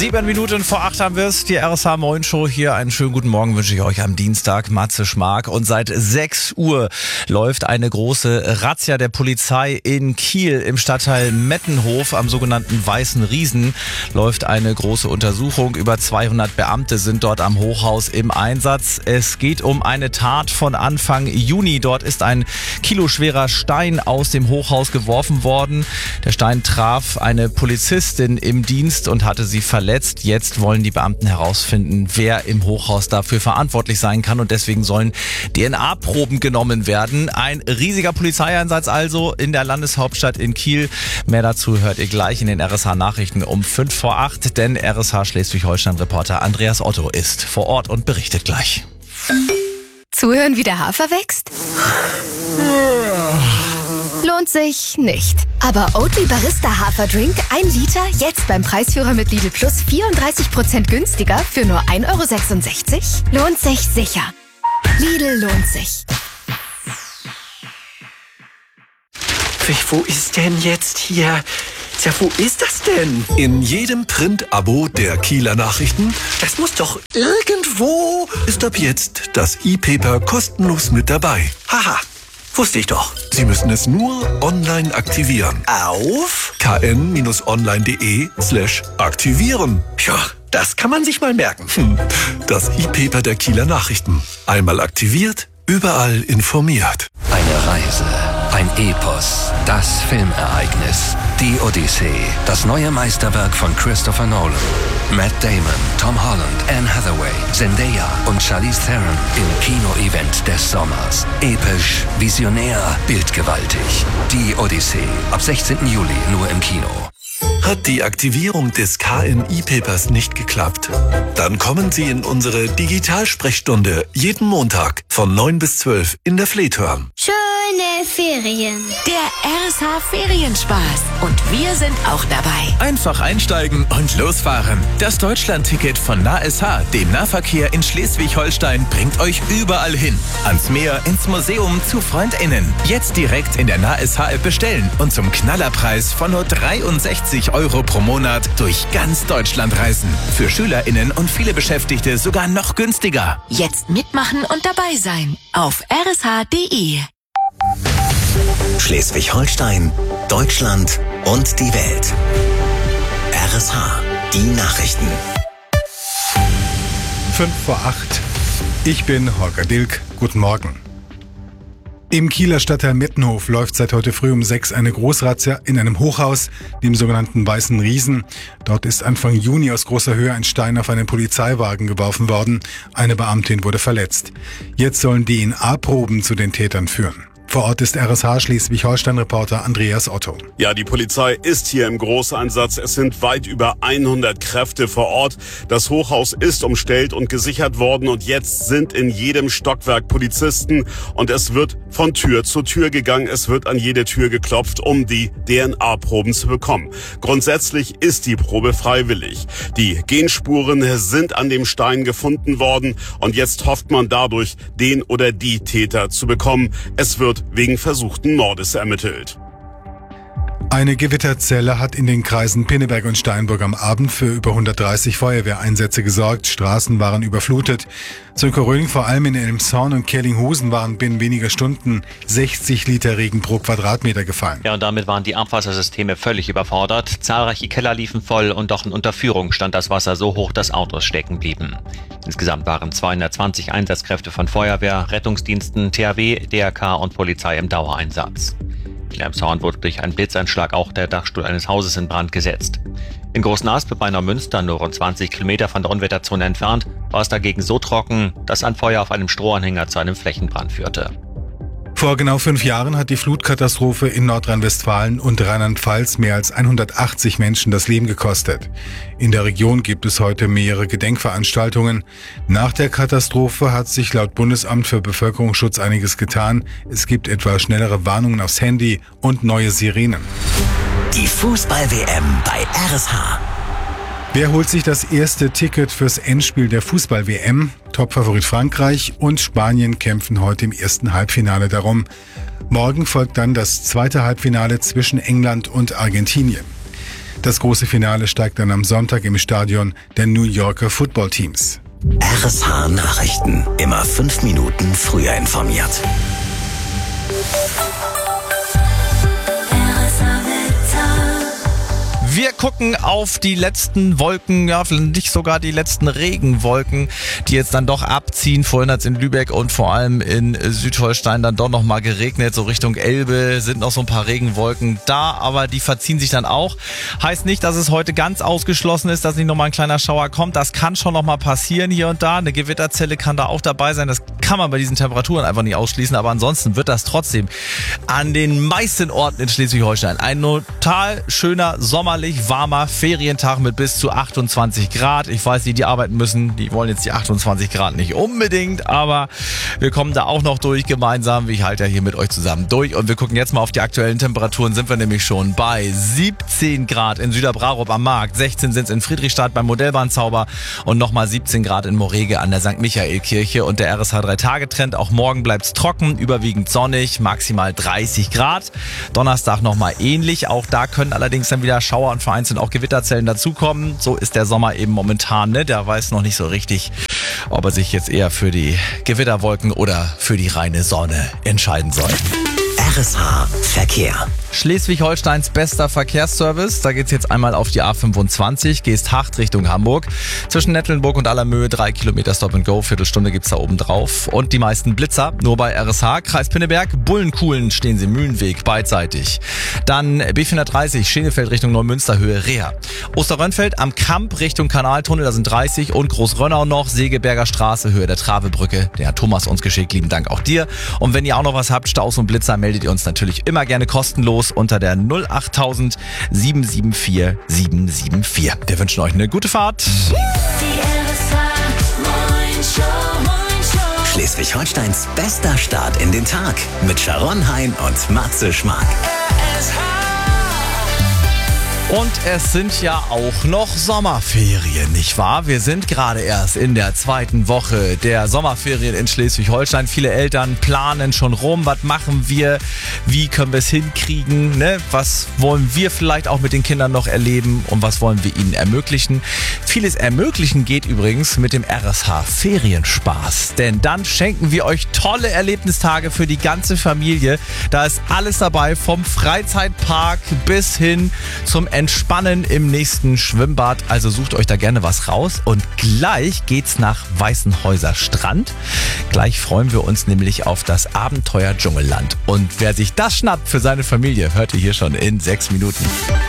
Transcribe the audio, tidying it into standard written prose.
7 Minuten vor 8 haben wir es. Die RSH Moin Show hier. Einen schönen guten Morgen wünsche ich euch am Dienstag. Matze Schmark. Und seit 6 Uhr läuft eine große Razzia der Polizei in Kiel im Stadtteil Mettenhof am sogenannten Weißen Riesen. Läuft eine große Untersuchung. Über 200 Beamte sind dort am Hochhaus im Einsatz. Es geht um eine Tat von Anfang Juni. Dort ist ein kiloschwerer Stein aus dem Hochhaus geworfen worden. Der Stein traf eine Polizistin im Dienst und hatte sie verletzt. Jetzt wollen die Beamten herausfinden, wer im Hochhaus dafür verantwortlich sein kann, und deswegen sollen DNA-Proben genommen werden. Ein riesiger Polizeieinsatz also in der Landeshauptstadt in Kiel. Mehr dazu hört ihr gleich in den RSH-Nachrichten um 5 vor 8, denn RSH Schleswig-Holstein-Reporter Andreas Otto ist vor Ort und berichtet gleich. Zuhören, wie der Hafer wächst? Lohnt sich nicht. Aber Oatly Barista Haferdrink 1 Liter jetzt beim Preisführer mit Lidl Plus 34% günstiger für nur 1,66 €? Lohnt sich sicher. Lidl lohnt sich. Wo ist denn jetzt hier? Ja, wo ist das denn? In jedem Print-Abo der Kieler Nachrichten. Das muss doch irgendwo... Ist ab jetzt das E-Paper kostenlos mit dabei. Haha, wusste ich doch. Sie müssen es nur online aktivieren. Auf? kn-online.de/aktivieren. Ja, das kann man sich mal merken. Das E-Paper der Kieler Nachrichten. Einmal aktiviert, überall informiert. Eine Reise, ein Epos, das Filmereignis, die Odyssee, das neue Meisterwerk von Christopher Nolan. Matt Damon, Tom Holland, Anne Hathaway, Zendaya und Charlize Theron im Kino-Event des Sommers. Episch, visionär, bildgewaltig. Die Odyssee, ab 16. Juli nur im Kino. Hat die Aktivierung des KN-E-Papers nicht geklappt? Dann kommen Sie in unsere Digitalsprechstunde jeden Montag von 9 bis 12 in der Fleethorn. Schöne Ferien. Der RSH Ferienspaß. Und wir sind auch dabei. Einfach einsteigen und losfahren. Das Deutschland-Ticket von NahSH, dem Nahverkehr in Schleswig-Holstein, bringt euch überall hin. Ans Meer, ins Museum, zu FreundInnen. Jetzt direkt in der NahSH-App bestellen und zum Knallerpreis von nur 63 € pro Monat durch ganz Deutschland reisen. Für SchülerInnen und viele Beschäftigte sogar noch günstiger. Jetzt mitmachen und dabei sein. Auf rsh.de. Schleswig-Holstein, Deutschland und die Welt. RSH, die Nachrichten. 5 vor 8. Ich bin Holger Dilk. Guten Morgen. Im Kieler Stadtteil Mettenhof läuft seit heute früh um 6 eine Großrazzia in einem Hochhaus, dem sogenannten Weißen Riesen. Dort ist Anfang Juni aus großer Höhe ein Stein auf einen Polizeiwagen geworfen worden. Eine Beamtin wurde verletzt. Jetzt sollen DNA-Proben zu den Tätern führen. Vor Ort ist RSH Schleswig-Holstein-Reporter Andreas Otto. Ja, die Polizei ist hier im Großeinsatz. Es sind weit über 100 Kräfte vor Ort. Das Hochhaus ist umstellt und gesichert worden und jetzt sind in jedem Stockwerk Polizisten und es wird von Tür zu Tür gegangen. Es wird an jede Tür geklopft, um die DNA-Proben zu bekommen. Grundsätzlich ist die Probe freiwillig. Die Genspuren sind an dem Stein gefunden worden und jetzt hofft man dadurch, den oder die Täter zu bekommen. Es wird wegen versuchten Mordes ermittelt. Eine Gewitterzelle hat in den Kreisen Pinneberg und Steinburg am Abend für über 130 Feuerwehreinsätze gesorgt. Straßen waren überflutet. Zu Koröling, vor allem in Elmshorn und Kerlinghusen, waren binnen weniger Stunden 60 Liter Regen pro Quadratmeter gefallen. Ja, und damit waren die Abwassersysteme völlig überfordert. Zahlreiche Keller liefen voll und auch in Unterführung stand das Wasser so hoch, dass Autos stecken blieben. Insgesamt waren 220 Einsatzkräfte von Feuerwehr, Rettungsdiensten, THW, DRK und Polizei im Dauereinsatz. In Elmshorn wurde durch einen Blitzeinschlag auch der Dachstuhl eines Hauses in Brand gesetzt. In Großenaspe bei Neumünster, nur rund 20 Kilometer von der Unwetterzone entfernt, war es dagegen so trocken, dass ein Feuer auf einem Strohanhänger zu einem Flächenbrand führte. Vor genau 5 Jahren hat die Flutkatastrophe in Nordrhein-Westfalen und Rheinland-Pfalz mehr als 180 Menschen das Leben gekostet. In der Region gibt es heute mehrere Gedenkveranstaltungen. Nach der Katastrophe hat sich laut Bundesamt für Bevölkerungsschutz einiges getan. Es gibt etwa schnellere Warnungen aufs Handy und neue Sirenen. Die Fußball-WM bei RSH. Wer holt sich das erste Ticket fürs Endspiel der Fußball-WM? Topfavorit Frankreich und Spanien kämpfen heute im ersten Halbfinale darum. Morgen folgt dann das zweite Halbfinale zwischen England und Argentinien. Das große Finale steigt dann am Sonntag im Stadion der New Yorker Football-Teams. RSH Nachrichten. Immer 5 Minuten früher informiert. Wir gucken auf die letzten Wolken, ja, nicht sogar die letzten Regenwolken, die jetzt dann doch abziehen. Vorhin hat es in Lübeck und vor allem in Südholstein dann doch nochmal geregnet. So Richtung Elbe sind noch so ein paar Regenwolken da, aber die verziehen sich dann auch. Heißt nicht, dass es heute ganz ausgeschlossen ist, dass nicht nochmal ein kleiner Schauer kommt. Das kann schon nochmal passieren hier und da. Eine Gewitterzelle kann da auch dabei sein. Das kann man bei diesen Temperaturen einfach nicht ausschließen. Aber ansonsten wird das trotzdem an den meisten Orten in Schleswig-Holstein ein total schöner sommerlicher warmer Ferientag mit bis zu 28 Grad. Ich weiß, die arbeiten müssen, die wollen jetzt die 28 Grad nicht unbedingt, aber wir kommen da auch noch durch gemeinsam. Ich halte ja hier mit euch zusammen durch und wir gucken jetzt mal auf die aktuellen Temperaturen. Sind wir nämlich schon bei 17 Grad in Süderbrarup am Markt, 16 sind es in Friedrichstadt beim Modellbahnzauber und nochmal 17 Grad in Morege an der St. Michael-Kirche und der RSH 3-Tage-Trend. Auch morgen bleibt es trocken, überwiegend sonnig, maximal 30 Grad. Donnerstag nochmal ähnlich, auch da können allerdings dann wieder Schauer und vereinzelt auch Gewitterzellen dazukommen. So ist der Sommer eben momentan, ne? Der weiß noch nicht so richtig, ob er sich jetzt eher für die Gewitterwolken oder für die reine Sonne entscheiden soll. RSH Verkehr. Schleswig-Holsteins bester Verkehrsservice. Da geht's jetzt einmal auf die A25, Geesthacht Richtung Hamburg. Zwischen Nettlenburg und Allermöhe 3 Kilometer Stop and Go, Viertelstunde gibt's da oben drauf. Und die meisten Blitzer nur bei RSH. Kreis Pinneberg, Bullenkuhlen stehen sie Mühlenweg beidseitig. Dann B430 Schenefeld Richtung Neumünster Höhe Reha. Osterrönfeld am Kamp Richtung Kanaltunnel, da sind 30 und Großrönnau noch, Segeberger Straße Höhe der Travebrücke. Der hat Thomas uns geschickt, lieben Dank auch dir. Und wenn ihr auch noch was habt, Staus und Blitzer, meldet ihr uns natürlich immer gerne kostenlos unter der 08000 774 774. Wir wünschen euch eine gute Fahrt. Schleswig-Holsteins bester Start in den Tag mit Sharon Hein und Matze Schmark. Und es sind ja auch noch Sommerferien, nicht wahr? Wir sind gerade erst in der 2. Woche der Sommerferien in Schleswig-Holstein. Viele Eltern planen schon rum, was machen wir, wie können wir es hinkriegen, ne? Was wollen wir vielleicht auch mit den Kindern noch erleben und was wollen wir ihnen ermöglichen? Vieles ermöglichen geht übrigens mit dem RSH Ferienspaß, denn dann schenken wir euch tolle Erlebnistage für die ganze Familie. Da ist alles dabei, vom Freizeitpark bis hin zum Entspannen im nächsten Schwimmbad. Also sucht euch da gerne was raus. Und gleich geht's nach Weißenhäuser Strand. Gleich freuen wir uns nämlich auf das Abenteuer Dschungelland. Und wer sich das schnappt für seine Familie, hört ihr hier schon in 6 Minuten.